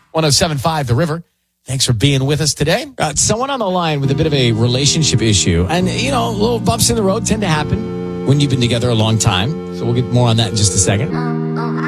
107.5 The River. Thanks for being with us today. Someone on the line with a bit of a relationship issue. And, little bumps in the road tend to happen when you've been together a long time. So we'll get more on that in just a second.